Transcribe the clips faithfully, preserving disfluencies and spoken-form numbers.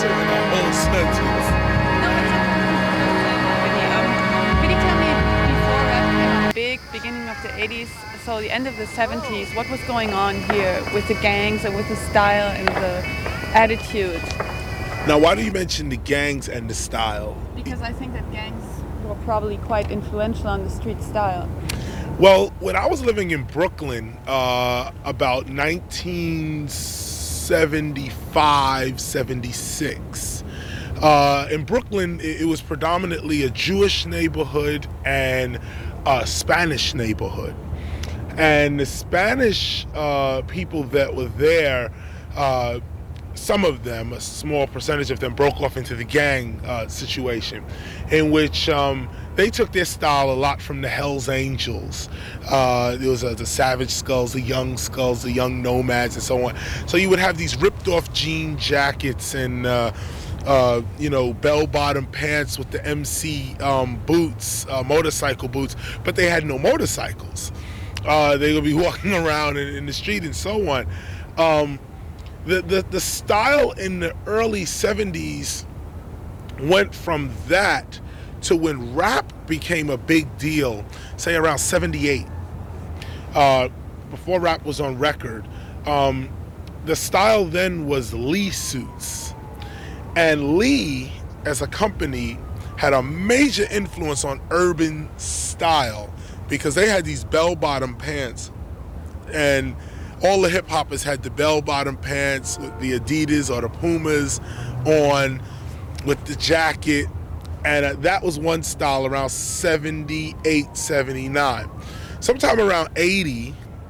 answer in a whole sentence. No, it's okay. Vinny, um, Can you tell me before rap became big, beginning of the eighties, so the end of the seventies, what was going on here with the gangs and with the style and the attitude? Now, why do you mention the gangs and the style? Because I think that gangs were probably quite influential on the street style. Well, when I was living in Brooklyn, uh, about nineteen seventy-five, seventy-six, uh, in Brooklyn, it, it was predominantly a Jewish neighborhood and a Spanish neighborhood. And the Spanish uh, people that were there, uh, some of them, a small percentage of them, broke off into the gang uh, situation, in which um, they took their style a lot from the Hells Angels. Uh, there was uh, the Savage Skulls, the Young Skulls, the Young Nomads, and so on. So you would have these ripped-off jean jackets and uh, uh, you know, bell-bottom pants with the M C um, boots, uh, motorcycle boots, but they had no motorcycles. Uh, they would be walking around in, in the street and so on. Um, The, the the style in the early seventies went from that to when rap became a big deal, say around seventy-eight, uh, before rap was on record. Um, the style then was Lee suits. And Lee, as a company, had a major influence on urban style because they had these bell-bottom pants, and all the hip hoppers had the bell-bottom pants with the Adidas or the Pumas on with the jacket, and uh, that was one style around seventy-eight, seventy-nine. Sometime around eighty,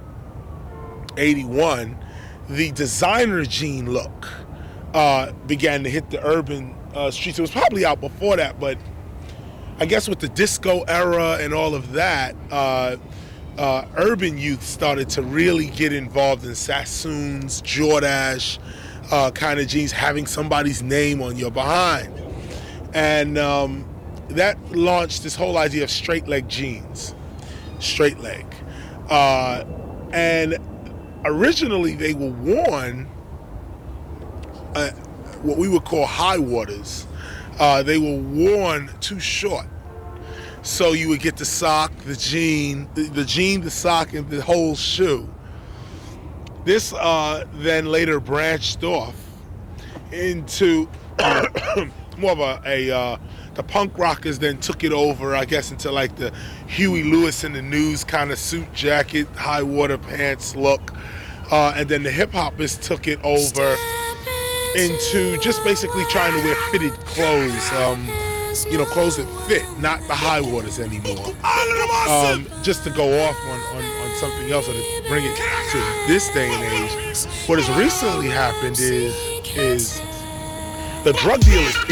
eighty-one, the designer jean look uh, began to hit the urban uh, streets. It was probably out before that, but I guess with the disco era and all of that, uh, Uh, urban youth started to really get involved in Sassoons, Jordache uh, kind of jeans, having somebody's name on your behind. And um, that launched this whole idea of straight leg jeans, straight leg. Uh, and originally they were worn uh, what we would call high waters. Uh, they were worn too short. So you would get the sock, the jean, the, the jean, the sock, and the whole shoe. This uh, then later branched off into more of a, a uh, the punk rockers then took it over, I guess, into like the Huey Lewis in the News kind of suit jacket, high water pants look. Uh, and then the hip hoppers took it over into just basically trying to wear fitted clothes. Um, You know, clothes that fit, not the high waters anymore. Um, just to go off on, on, on something else, or to bring it to this day and age, what has recently happened is is the drug dealers